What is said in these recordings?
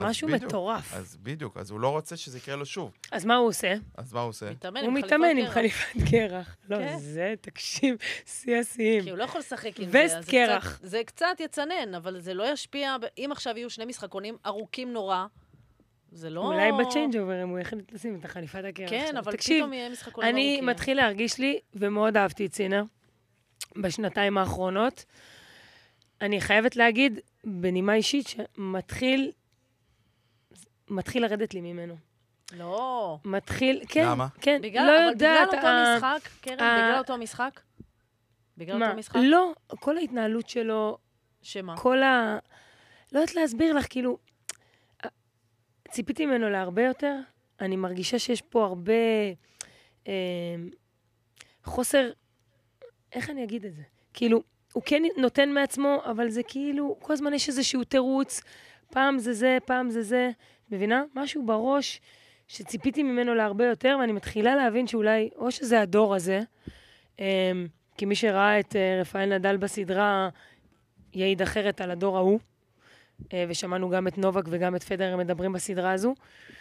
משהו מטורף. אז בדיוק, אז הוא לא רוצה שזה יקרה לו שוב. אז מה הוא עושה? הוא מתאמן עם חליפת קרח. לא, זה, תקשיב, שיא השיאים. כי הוא לא יכול לשחק עם זה. וסט קרח. זה קצת יצנן, אבל זה לא ישפיע, אם עכשיו יהיו שני משחקונים ארוכים נורא, זה לא... אולי בצ'יינג' אובר, הוא יחליט לשים את החליפת הקרח. כן, אבל פתאום יהיה משחקונים ארוכים. אני מתחיל להרגיש לי, ומאוד אהבתי את סינר, בשנתיים האחרונות. אני חייבת להגיד, בנימה אישית, שמתחיל לרדת לי ממנו. לא. מתחיל, כן. למה? כן, לא יודעת. בגלל אותו משחק, קרן, בגלל אותו משחק? בגלל אותו משחק? לא, כל ההתנהלות שלו, שמה? לא יודעת להסביר לך, כאילו, ציפיתי ממנו להרבה יותר, אני מרגישה שיש פה הרבה חוסר, איך אני אגיד את זה? כאילו, הוא כן נותן מעצמו, אבל זה כאילו, כל הזמן יש איזשהו תירוץ, פעם זה זה, פעם זה זה, מבינה? משהו בראש שציפיתי ממנו להרבה יותר, ואני מתחילה להבין שאולי, או שזה הדור הזה, כי מי שראה את רפאל נדל בסדרה, יעיד אחרת על הדור ההוא, ושמענו גם את נובק וגם את פדרר מדברים בסדרה הזו.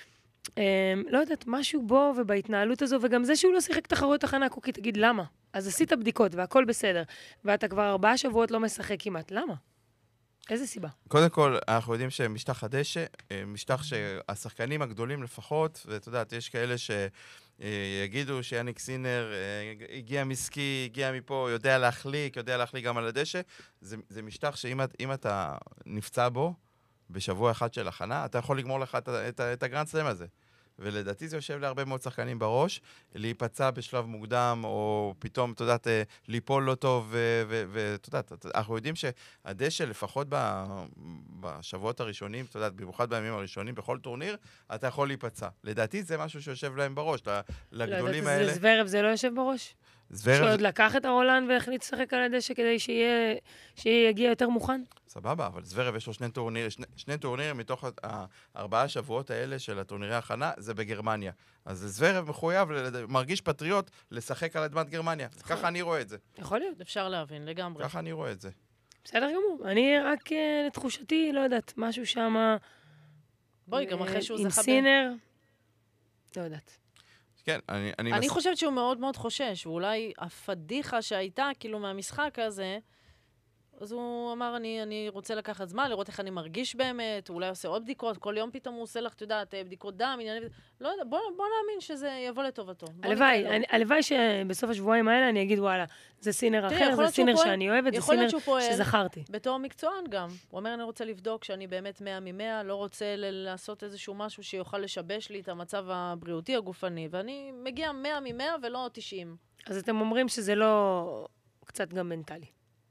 לא יודעת, משהו בו ובהתנהלות הזו, וגם זה שהוא לא שיחק תחרויות הכנה, קוקי, תגיד למה? אז עשית בדיקות והכל בסדר, ואתה כבר 4 שבועות לא משחק כמעט, למה? איזה סיבה? קודם כל, אנחנו יודעים שמשטח הדשא, משטח שהשחקנים הגדולים לפחות, ואת יודעת, יש כאלה שיגידו שיאניק סינר הגיע מסקי, הגיע מפה, יודע להחליק גם על הדשא. זה משטח שאם אתה נפצע בו בשבוע אחד של הכנה, אתה יכול לגמור לך את הגרנד סלאם הזה. ולדעתי זה יושב להרבה מאוד שחקנים בראש, להיפצע בשלב מוקדם, או פתאום, אתה יודעת, ליפול לא טוב, ואתה יודעת, אנחנו יודעים שהדשא, לפחות בשבועות הראשונים, אתה יודעת, במיוחד בימים הראשונים, בכל טורניר, אתה יכול להיפצע. לדעתי זה משהו שיושב להם בראש, לגדולים האלה. לזוורב זה לא יושב בראש? שעוד לקח את הרולן והחליט לשחק על הדשא כדי שיגיע יותר מוכן? סבבה, אבל זוורב יש לו שני טורנירים מתוך 4 שבועות האלה של הטורנירי ההכנה, זה בגרמניה. אז זוורב מחויב, מרגיש פטריוט לשחק על אדמת גרמניה. ככה אני רואה את זה. יכול להיות. אפשר להבין, לגמרי. ככה אני רואה את זה. בסדר גמור. אני רק לתחושתי, לא יודעת, משהו שם... בואי, גם אחרי שהוא עם סינר, לא יודעת. כן, אני חושבת שהוא מאוד מאוד חושש, ואולי הפדיחה שהייתה כאילו מהמשחק הזה, אז הוא אמר, אני רוצה לקחת זמן, לראות איך אני מרגיש באמת, הוא אולי עושה עוד בדיקות, כל יום פתאום הוא עושה לך, אתה יודעת, בדיקות דם, לא יודע, בוא נאמין שזה יבוא לטובתו. הלוואי שבסוף השבועיים האלה אני אגיד, וואלה, זה סינר אחר, זה סינר שאני אוהבת, זה סינר שזכרתי. בתור מקצוען גם. הוא אומר, אני רוצה לבדוק שאני באמת 100 מ-100, לא רוצה לעשות איזשהו משהו שיוכל לשבש לי את המצב הבריאותי הגופני, ואני מגיע 100 מ-100 ולא 90. אז אתם אומרים שזה לא קצת גם מנטלי.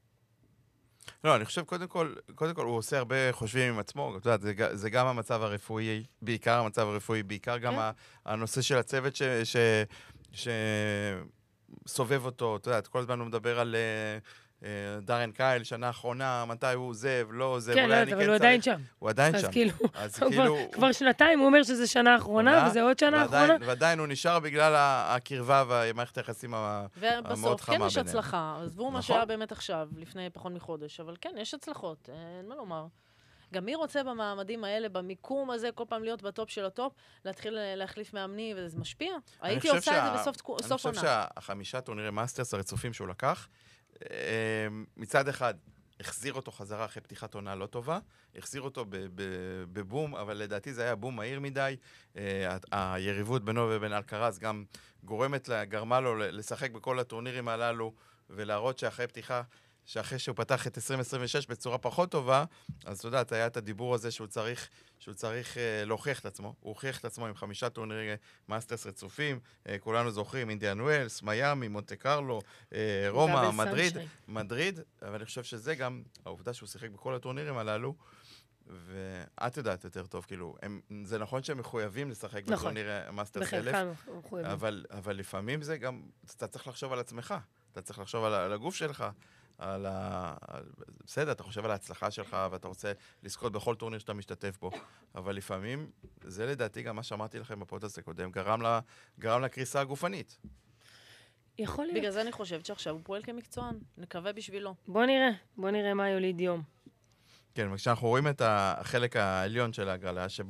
לא, אני חושב, קודם כל, הוא עושה הרבה חושבים עם עצמו, אתה יודעת, זה גם המצב הרפואי, בעיקר המצב הרפואי, בעיקר גם הנושא של הצוות שסובב אותו, אתה יודעת, כל הזמן הוא מדבר על דריאן קייל, שנה האחרונה, מתי הוא עוזב, לא עוזב, כן, לא, אבל הוא עדיין שם. הוא עדיין שם. אז כאילו, כבר שנתיים הוא אומר שזה שנה האחרונה, וזה עוד שנה האחרונה. ועדיין הוא נשאר בגלל הקרבה והמערכת היחסים המאוד חמה ביניהם. ובסוף כן יש הצלחה, עזבו מה שהיה באמת עכשיו, לפני פחות מחודש, אבל כן, יש הצלחות, אין מה לומר. גם מי רוצה במעמדים האלה, במיקום הזה, כל פעם להיות בטופ של הטופ, להתחיל להחליף מאמני, וזה משפיע? הייתי עושה את זה בסוף עונה. אני חושב שה5 טורנירי מאסטרס הרצופים שהוא לקח, מצד אחד, החזיר אותו חזרה אחרי פתיחת עונה לא טובה, החזיר אותו בבום, אבל לדעתי זה היה בום מהיר מדי. היריבות בינו ובין אלקרז גם גרמה לו לשחק בכל הטורנירים הללו, ולהראות שאחרי שהוא פתח את 2026 בצורה פחות טובה, אז אתה יודעת, היה את הדיבור הזה שהוא צריך להוכיח את עצמו. הוא הוכיח את עצמו עם 5 טורנירי מאסטרס רצופים, כולנו זוכרים, אינדיאן ווילס, מיאמי, מונטה קרלו, רומא, מדריד, אבל אני חושב שזה גם העובדה שהוא שיחק בכל הטורנירים הללו, ואת יודעת יותר טוב, כאילו, זה נכון שהם מחויבים לשחק בטורנירי מאסטרס 1000, אבל לפעמים זה גם, אתה צריך לחשוב על עצמך, אתה צריך לחשוב על הגוף שלך, בסדר, אתה חושב על ההצלחה שלך, ואתה רוצה לזכות בכל טורניר שאתה משתתף בו, אבל לפעמים, זה לדעתי גם מה שאמרתי לכם בפודקאסט הקודם, גרם לקריסה הגופנית. יכול להיות. בגלל זה אני חושבת שעכשיו הוא פועל כמקצוען, נקווה בשבילו. בוא נראה מה יוליד יום. כן, וכשאנחנו רואים את החלק העליון של ההגרלה,